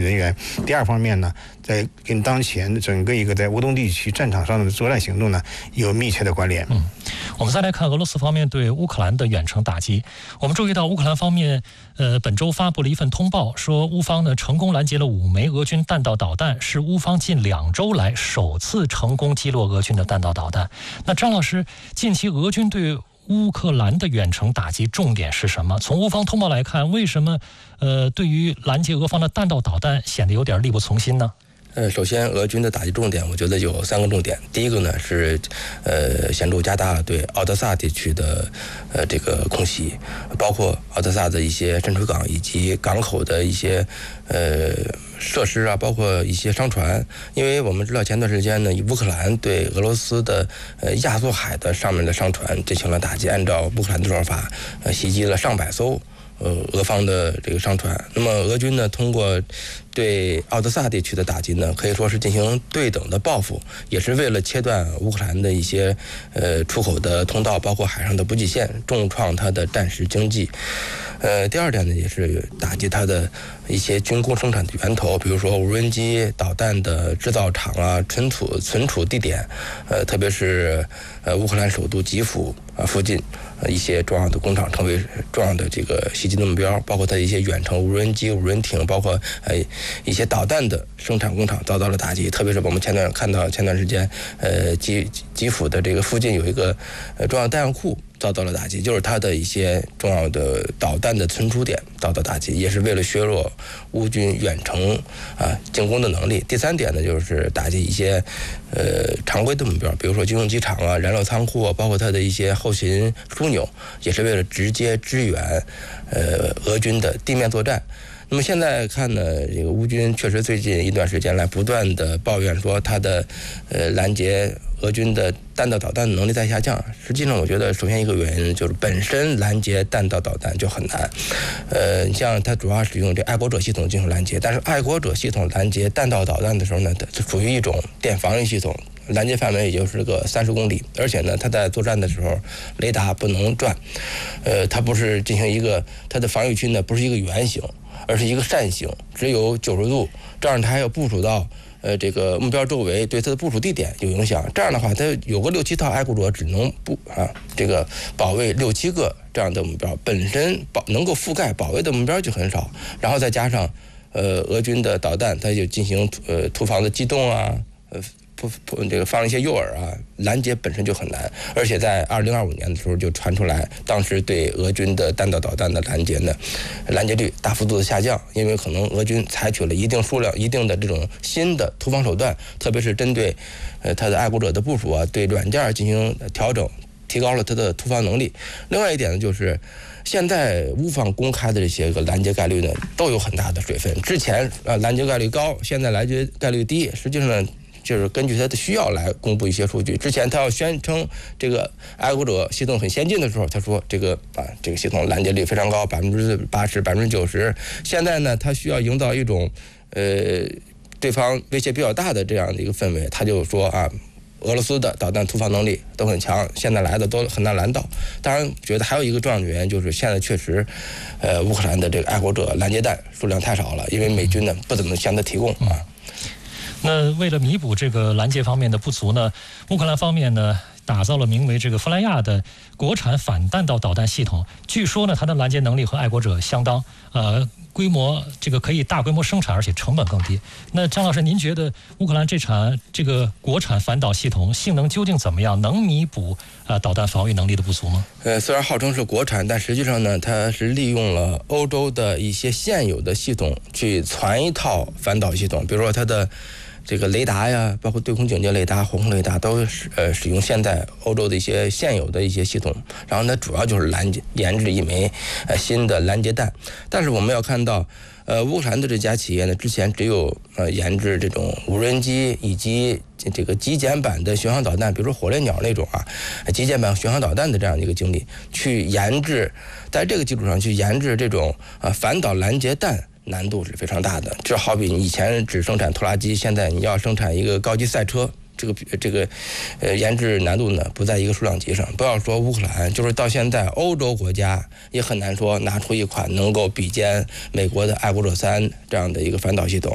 人员。第二方面呢，在跟当前整个一个在乌东地区战场上的作战行动呢有密切的关联。 我们再来看俄罗斯方面对乌克兰的远程打击。我们注意到乌克兰方面本周发布了一份通报，说乌方呢成功拦截了5枚俄军弹道导弹，是乌方近2周来首次成功击落俄军的弹道导弹。那张老师，近期俄军对乌克兰的远程打击重点是什么？从乌方通报来看，为什么对于拦截俄方的弹道导弹显得有点力不从心呢？ 首先，俄军的打击重点，我觉得有3个重点。第一个呢是，显著加大了对奥德萨地区的这个空袭，包括奥德萨的一些深水港以及港口的一些设施啊，包括一些商船。因为我们知道前段时间呢，乌克兰对俄罗斯的亚速海的上面的商船进行了打击，按照乌克兰的说法，袭击了上百艘俄方的这个商船。那么俄军呢，通过对奥德萨地区的打击呢，可以说是进行对等的报复，也是为了切断乌克兰的一些出口的通道，包括海上的补给线，重创它的战时经济。第二点呢，也是打击它的一些军工生产的源头，比如说无人机、导弹的制造厂啊、存储地点，特别是乌克兰首都基辅附近一些重要的工厂成为重要的这个袭击的目标，包括它一些远程无人机、无人艇，包括一些导弹的生产工厂遭到了打击。特别是我们前段时间，基辅的这个附近有一个重要弹药库遭到了打击，就是它的一些重要的导弹的存储点遭到打击，也是为了削弱乌军远程进攻的能力。第三点呢，就是打击一些常规的目标，比如说军用机场啊、燃料仓库啊，包括它的一些后勤枢纽，也是为了直接支援俄军的地面作战。那么现在看呢，这个乌军确实最近一段时间来不断的抱怨说它的拦截俄军的弹道导弹能力在下降。实际上我觉得首先一个原因就是本身拦截弹道导弹就很难，你像它主要使用这爱国者系统进行拦截，但是爱国者系统拦截弹道导弹的时候呢，它属于一种电防御系统，拦截范围也就是个30公里，而且呢，它在作战的时候雷达不能转，它不是进行一个它的防御区呢不是一个圆形，而是一个扇形，只有90度，这样它还要部署到这个目标周围，对它的部署地点有影响。这样的话，它有个6、7套爱国者只能这个保卫6、7个这样的目标，本身能够覆盖保卫的目标就很少，然后再加上俄军的导弹，它就进行突防的机动啊，这个放一些诱饵啊，拦截本身就很难，而且在2025年的时候就传出来，当时对俄军的弹道导弹的拦截呢，拦截率大幅度的下降，因为可能俄军采取了一定数量、一定的这种新的突防手段，特别是针对它的爱国者的部署啊，对软件进行调整，提高了它的突防能力。另外一点呢，就是现在乌方公开的这些个拦截概率呢，都有很大的水分。之前拦截概率高，现在拦截概率低，实际上呢，就是根据他的需要来公布一些数据。之前他要宣称这个爱国者系统很先进的时候，他说这个系统拦截率非常高，80%、90%。现在呢，他需要营造一种对方威胁比较大的这样的一个氛围，他就说俄罗斯的导弹突防能力都很强，现在来的都很难拦到。当然，觉得还有一个重要的原因就是现在确实，乌克兰的这个爱国者拦截弹数量太少了，因为美军呢不怎么向他提供那为了弥补这个拦截方面的不足呢，乌克兰方面呢打造了名为这个弗莱亚的国产反弹道导弹系统。据说呢，它的拦截能力和爱国者相当，规模这个可以大规模生产，而且成本更低。那张老师，您觉得乌克兰这个国产反导系统性能究竟怎么样？能弥补导弹防御能力的不足吗？ 虽然号称是国产，但实际上呢，它是利用了欧洲的一些现有的系统去传一套反导系统，比如说它的这个雷达呀，包括对空警戒雷达、红空雷达，都使用现在欧洲的一些现有的一些系统。然后呢，主要就是研制一枚新的拦截弹。但是我们要看到，乌克兰的这家企业呢，之前只有研制这种无人机以及这个极简版的巡航导弹，比如说火烈鸟那种极简版巡航导弹的这样的一个经历，去研制，在这个基础上去研制这种反导拦截弹。难度是非常大的，就好比你以前只生产拖拉机，现在你要生产一个高级赛车，这个研制难度呢不在一个数量级上。不要说乌克兰，就是到现在欧洲国家也很难说拿出一款能够比肩美国的爱国者3这样的一个反导系统。